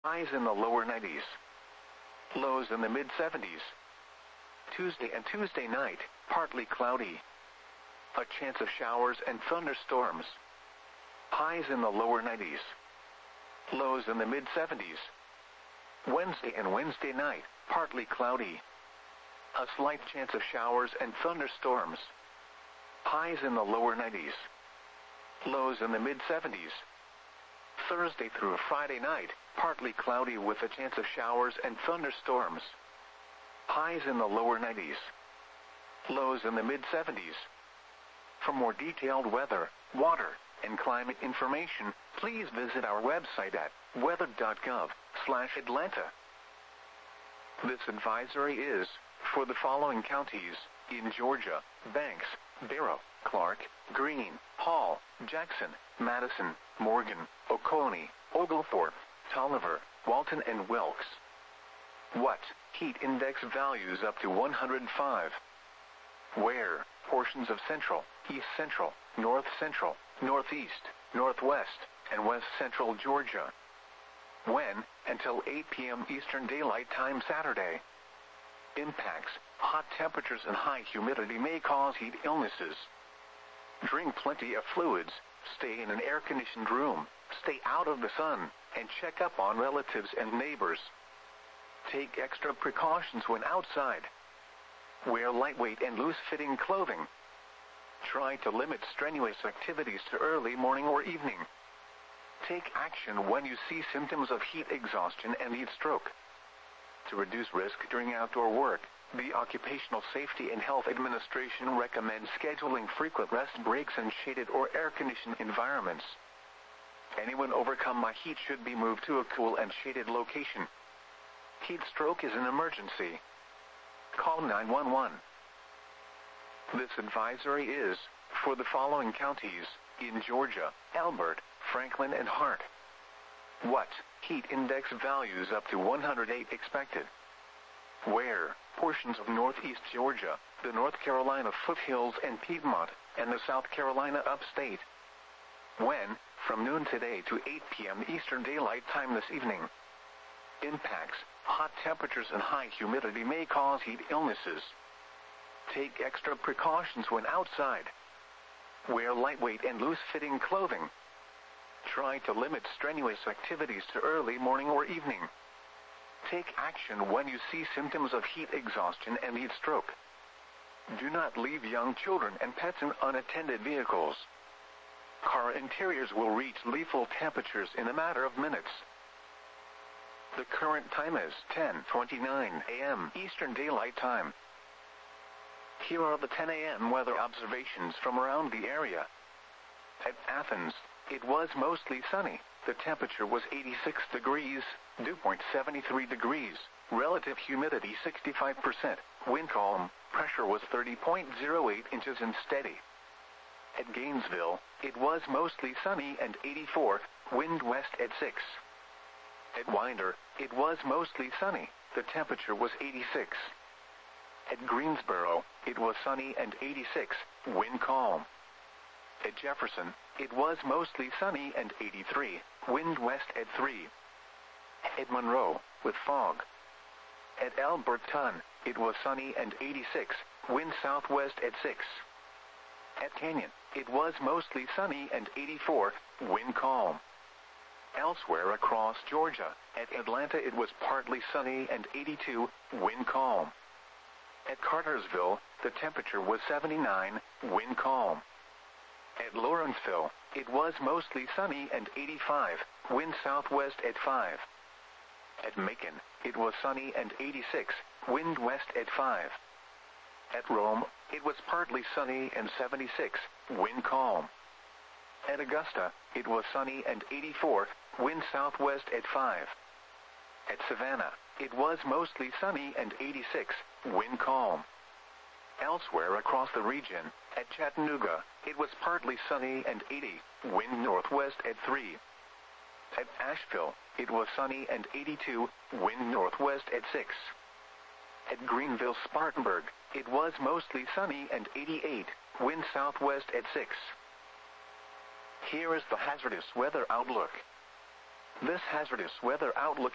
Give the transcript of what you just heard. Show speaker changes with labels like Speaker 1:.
Speaker 1: Highs in the lower 90s. Lows in the mid-70s. Tuesday and Tuesday night, partly cloudy. A chance of showers and thunderstorms. Highs in the lower 90s. Lows in the mid-70s. Wednesday and Wednesday night, partly cloudy. A slight chance of showers and thunderstorms. Highs in the lower 90s. Lows in the mid-70s. Thursday through Friday night, partly cloudy with a chance of showers and thunderstorms. Highs in the lower 90s. Lows in the mid-70s. For more detailed weather, water, and climate information, please visit our website at weather.gov/Atlanta. This advisory is for the following counties in Georgia: Banks, Barrow, Clark, Greene, Hall, Jackson, Madison, Morgan, Oconee, Oglethorpe, Tolliver, Walton, and Wilkes. What? Heat index values up to 105. Where? Portions of central, east central, north central, northeast, northwest, and west central Georgia. When? Until 8 p.m. Eastern Daylight Time Saturday. Impacts: hot temperatures and high humidity may cause heat illnesses. Drink plenty of fluids, stay in an air-conditioned room, stay out of the sun, and check up on relatives and neighbors. Take extra precautions when outside. Wear lightweight and loose-fitting clothing. Try to limit strenuous activities to early morning or evening. Take action when you see symptoms of heat exhaustion and heat stroke. To reduce risk during outdoor work, the Occupational Safety and Health Administration recommends scheduling frequent rest breaks in shaded or air-conditioned environments. Anyone overcome by heat should be moved to a cool and shaded location. Heat stroke is an emergency. Call 911. This advisory is for the following counties in Georgia: Elbert, Franklin, and Hart. What? Heat index values up to 108 expected. Where? Portions of northeast Georgia, the North Carolina foothills and Piedmont, and the South Carolina upstate. When? From noon today to 8 p.m. Eastern Daylight Time this evening. Impacts: hot temperatures and high humidity may cause heat illnesses. Take extra precautions when outside. Wear lightweight and loose-fitting clothing. Try to limit strenuous activities to early morning or evening. Take action when you see symptoms of heat exhaustion and heat stroke. Do not leave young children and pets in unattended vehicles. Car interiors will reach lethal temperatures in a matter of minutes. The current time is 10:29 a.m. Eastern Daylight Time. Here are the 10 a.m. weather observations from around the area. At Athens, it was mostly sunny. The temperature was 86 degrees, dew point 73 degrees, relative humidity 65%, wind calm, pressure was 30.08 inches and steady. At Gainesville, it was mostly sunny and 84, wind west at 6. At Winder, it was mostly sunny. The temperature was 86. At Greensboro, it was sunny and 86, wind calm. At Jefferson, it was mostly sunny and 83, wind west at 3. At Monroe, with fog. At Alberton, it was sunny and 86, wind southwest at 6. At Canyon, it was mostly sunny and 84, wind calm. Elsewhere across Georgia, at Atlanta it was partly sunny and 82, wind calm. At Cartersville, the temperature was 79, wind calm. At Lawrenceville, it was mostly sunny and 85, wind southwest at 5. At Macon, it was sunny and 86, wind west at 5. At Rome, it was partly sunny and 76, wind calm. At Augusta, it was sunny and 84, wind southwest at 5. At Savannah, it was mostly sunny and 86, wind calm. Elsewhere across the region, at Chattanooga, it was partly sunny and 80, wind northwest at 3. At Asheville, it was sunny and 82, wind northwest at 6. At Greenville-Spartanburg, it was mostly sunny and 88, wind southwest at 6. Here is the hazardous weather outlook. This hazardous weather outlook